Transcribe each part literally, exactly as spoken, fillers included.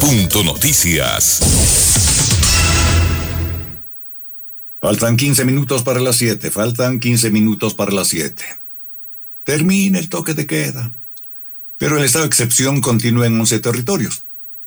Punto Noticias. Faltan quince minutos para las siete, faltan quince minutos para las siete. Termina el toque de queda, pero el estado de excepción continúa en once territorios.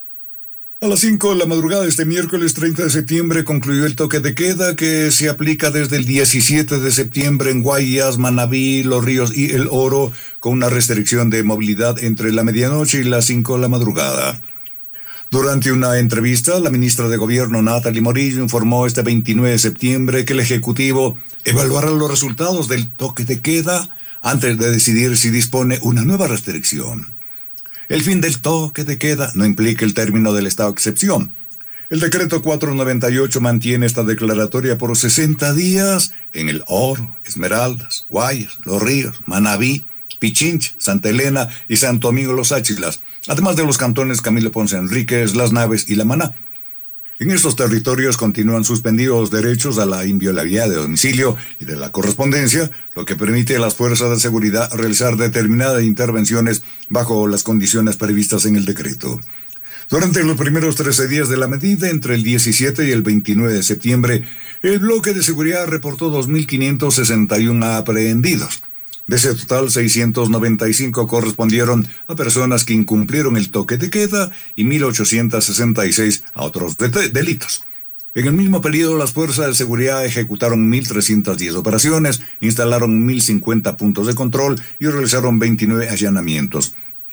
A las cinco de la madrugada de este miércoles treinta de septiembre concluyó el toque de queda que se aplica desde el diecisiete de septiembre en Guayas, Manabí, Los Ríos y El Oro, con una restricción de movilidad entre la medianoche y las cinco de la madrugada. Durante una entrevista, la ministra de Gobierno, Natalie Morillo, informó este veintinueve de septiembre que el Ejecutivo evaluará los resultados del toque de queda antes de decidir si dispone una nueva restricción. El fin del toque de queda no implica el término del estado de excepción. El decreto cuatrocientos noventa y ocho mantiene esta declaratoria por sesenta días en El Oro, Esmeraldas, Guayas, Los Ríos, Manabí, Pichincha, Santa Elena y Santo Domingo Los Áchilas, además de los cantones Camilo Ponce Enríquez, Las Naves y La Maná. En estos territorios continúan suspendidos los derechos a la inviolabilidad de domicilio y de la correspondencia, lo que permite a las fuerzas de seguridad realizar determinadas intervenciones bajo las condiciones previstas en el decreto. Durante los primeros trece días de la medida, entre el diecisiete y el veintinueve de septiembre, el bloque de seguridad reportó dos mil quinientos sesenta y uno aprehendidos. De ese total, seiscientos noventa y cinco correspondieron a personas que incumplieron el toque de queda y mil ochocientos sesenta y seis a otros de- delitos. En el mismo periodo, las fuerzas de seguridad ejecutaron mil trescientas diez operaciones, instalaron mil cincuenta puntos de control y realizaron veintinueve allanamientos.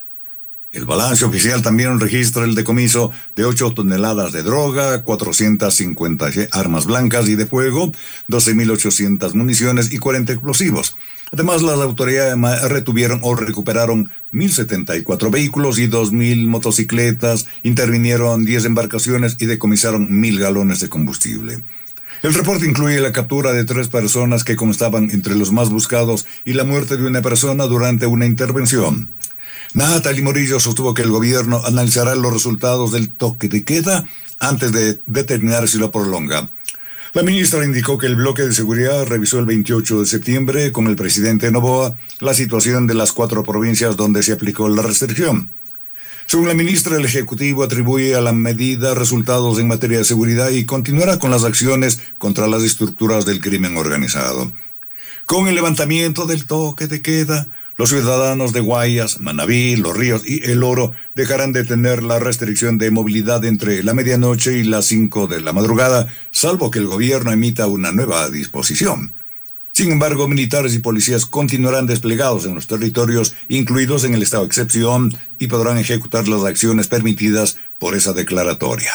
El balance oficial también registra el decomiso de ocho toneladas de droga, cuatrocientas cincuenta armas blancas y de fuego, doce mil ochocientas municiones y cuarenta explosivos. Además, las autoridades retuvieron o recuperaron mil setenta y cuatro vehículos y dos mil motocicletas, intervinieron diez embarcaciones y decomisaron mil galones de combustible. El reporte incluye la captura de tres personas que constaban entre los más buscados y la muerte de una persona durante una intervención. Natalie Morillo sostuvo que el gobierno analizará los resultados del toque de queda antes de determinar si lo prolonga. La ministra indicó que el bloque de seguridad revisó el veintiocho de septiembre con el presidente Noboa la situación de las cuatro provincias donde se aplicó la restricción. Según la ministra, el Ejecutivo atribuye a la medida resultados en materia de seguridad y continuará con las acciones contra las estructuras del crimen organizado. Con el levantamiento del toque de queda, los ciudadanos de Guayas, Manabí, Los Ríos y El Oro dejarán de tener la restricción de movilidad entre la medianoche y las cinco de la madrugada, salvo que el gobierno emita una nueva disposición. Sin embargo, militares y policías continuarán desplegados en los territorios incluidos en el estado de excepción y podrán ejecutar las acciones permitidas por esa declaratoria.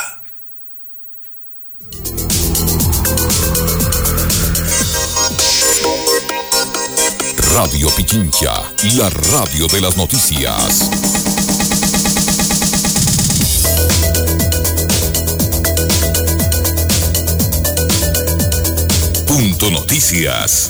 Radio Pichincha, la radio de las noticias. Punto Noticias.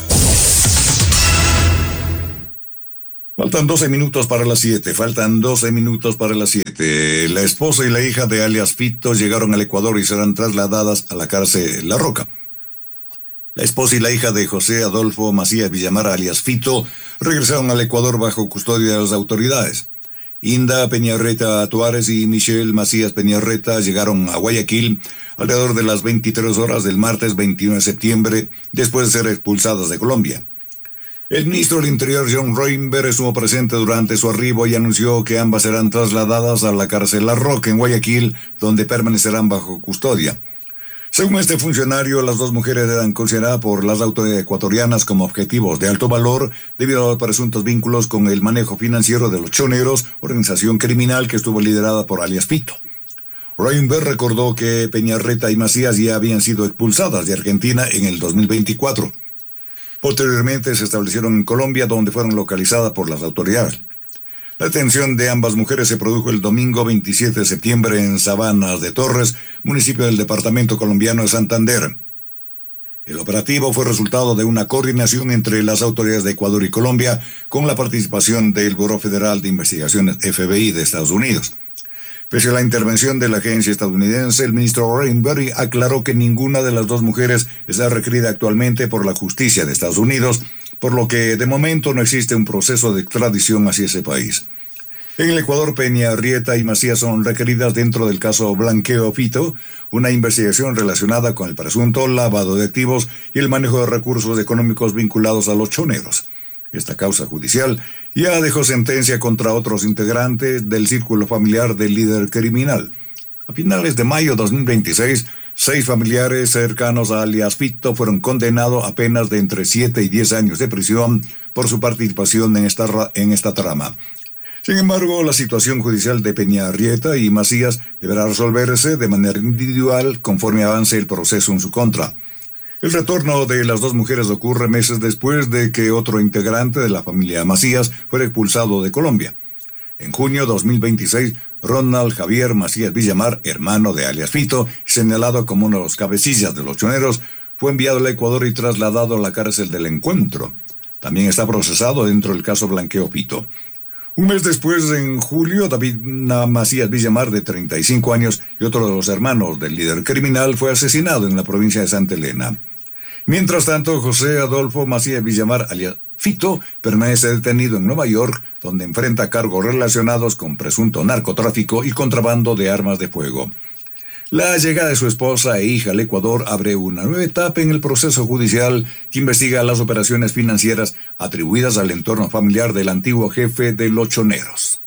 Faltan doce minutos para las siete, faltan doce minutos para las siete. La esposa y la hija de alias Fito llegaron al Ecuador y serán trasladadas a la cárcel La Roca. La esposa y la hija de José Adolfo Macías Villamar, alias Fito, regresaron al Ecuador bajo custodia de las autoridades. Inda Peñarreta Tuárez y Michelle Macías Peñarreta llegaron a Guayaquil alrededor de las veintitrés horas del martes veintiuno de septiembre, después de ser expulsadas de Colombia. El ministro del Interior, John Roimber, estuvo presente durante su arribo y anunció que ambas serán trasladadas a la cárcel La Roca en Guayaquil, donde permanecerán bajo custodia. Según este funcionario, las dos mujeres eran consideradas por las autoridades ecuatorianas como objetivos de alto valor debido a los presuntos vínculos con el manejo financiero de los Choneros, organización criminal que estuvo liderada por alias Fito. Roimber recordó que Peñarreta y Macías ya habían sido expulsadas de Argentina en el dos mil veinticuatro. Posteriormente se establecieron en Colombia, donde fueron localizadas por las autoridades. La detención de ambas mujeres se produjo el domingo veintisiete de septiembre en Sabanas de Torres, municipio del departamento colombiano de Santander. El operativo fue resultado de una coordinación entre las autoridades de Ecuador y Colombia con la participación del Buró Federal de Investigaciones F B I de Estados Unidos. Pese a la intervención de la agencia estadounidense, el ministro Rainberry aclaró que ninguna de las dos mujeres está requerida actualmente por la justicia de Estados Unidos, por lo que de momento no existe un proceso de extradición hacia ese país. En el Ecuador, Peña, Arrieta y Macías son requeridas dentro del caso Blanqueo Fito, una investigación relacionada con el presunto lavado de activos y el manejo de recursos económicos vinculados a los choneros. Esta causa judicial ya dejó sentencia contra otros integrantes del círculo familiar del líder criminal. A finales de mayo de dos mil veintiséis, seis familiares cercanos a alias Fito fueron condenados a penas de entre siete y diez años de prisión por su participación en esta, en esta trama. Sin embargo, la situación judicial de Peña Arrieta y Macías deberá resolverse de manera individual conforme avance el proceso en su contra. El retorno de las dos mujeres ocurre meses después de que otro integrante de la familia Macías fuera expulsado de Colombia. En junio de dos mil veintiséis, Ronald Javier Macías Villamar, hermano de alias Fito, señalado como uno de los cabecillas de los choneros, fue enviado al Ecuador y trasladado a la cárcel del Encuentro. También está procesado dentro del caso Blanqueo Fito. Un mes después, en julio, David Macías Villamar, de treinta y cinco años, y otro de los hermanos del líder criminal, fue asesinado en la provincia de Santa Elena. Mientras tanto, José Adolfo Macías Villamar, alias Fito, permanece detenido en Nueva York, donde enfrenta cargos relacionados con presunto narcotráfico y contrabando de armas de fuego. La llegada de su esposa e hija al Ecuador abre una nueva etapa en el proceso judicial que investiga las operaciones financieras atribuidas al entorno familiar del antiguo jefe de los choneros.